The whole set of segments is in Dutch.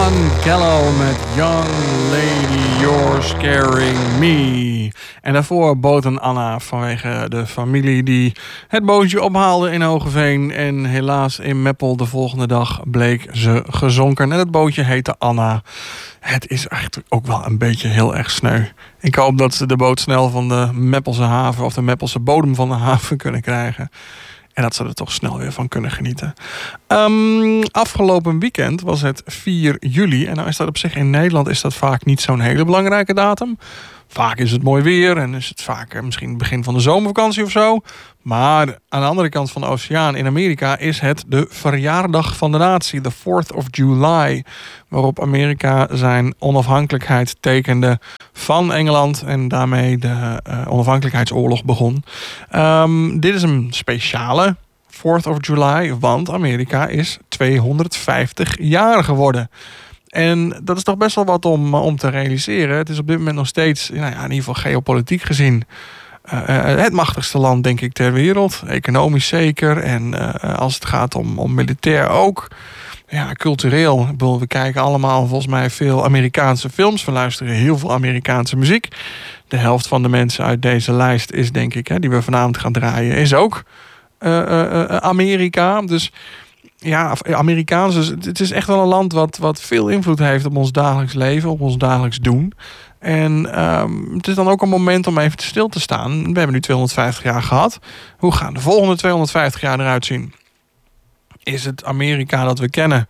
John Gallo met Young Lady, You're Scaring Me. En daarvoor boten Anna vanwege de familie die het bootje ophaalde in Hoogeveen. En helaas in Meppel de volgende dag bleek ze gezonken. En het bootje heette Anna. Het is eigenlijk ook wel een beetje heel erg sneu. Ik hoop dat ze de boot snel van de Meppelse haven of de Meppelse bodem van de haven kunnen krijgen. En dat ze er toch snel weer van kunnen genieten. Afgelopen weekend was het 4 juli. En nou is dat op zich in Nederland is dat vaak niet zo'n hele belangrijke datum. Vaak is het mooi weer en is het vaak misschien het begin van de zomervakantie of zo. Maar aan de andere kant van de oceaan in Amerika is het de verjaardag van de natie. De 4th of July. Waarop Amerika zijn onafhankelijkheid tekende van Engeland. En daarmee de onafhankelijkheidsoorlog begon. Dit is een speciale 4th of July. Want Amerika is 250 jaar geworden. En dat is toch best wel wat om te realiseren. Het is op dit moment nog steeds, in ieder geval geopolitiek gezien, het machtigste land, denk ik, ter wereld. Economisch zeker. En als het gaat om militair ook. Ja, cultureel. We kijken allemaal volgens mij veel Amerikaanse films. We luisteren heel veel Amerikaanse muziek. De helft van de mensen uit deze lijst is, denk ik, die we vanavond gaan draaien, is ook Amerika. Dus ja, Amerikaans. Dus het is echt wel een land wat veel invloed heeft op ons dagelijks leven, op ons dagelijks doen. En het is dan ook een moment om even stil te staan. We hebben nu 250 jaar gehad. Hoe gaan de volgende 250 jaar eruit zien? Is het Amerika dat we kennen?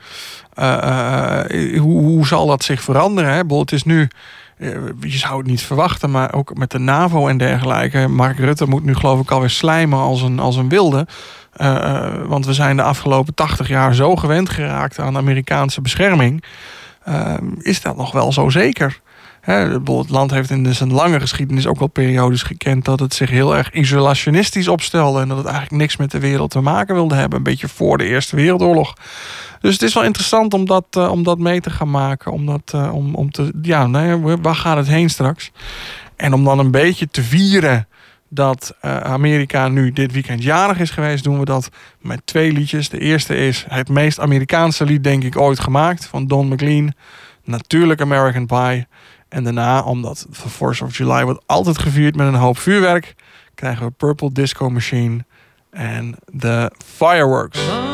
Hoe zal dat zich veranderen? Hè? Het is nu, je zou het niet verwachten, maar ook met de NAVO en dergelijke. Mark Rutte moet nu geloof ik alweer slijmen als een wilde. Want we zijn de afgelopen 80 jaar zo gewend geraakt aan Amerikaanse bescherming. Is dat nog wel zo zeker? Het land heeft in zijn lange geschiedenis ook wel periodes gekend dat het zich heel erg isolationistisch opstelde en dat het eigenlijk niks met de wereld te maken wilde hebben. Een beetje voor de Eerste Wereldoorlog. Dus het is wel interessant om dat mee te gaan maken. Waar gaat het heen straks? En om dan een beetje te vieren dat Amerika nu dit weekend jarig is geweest, doen we dat met 2 liedjes. De eerste is het meest Amerikaanse lied, denk ik, ooit gemaakt, van Don McLean. Natuurlijk American Pie. En daarna, omdat de 4th of July wordt altijd gevierd met een hoop vuurwerk, krijgen we Purple Disco Machine en The Fireworks.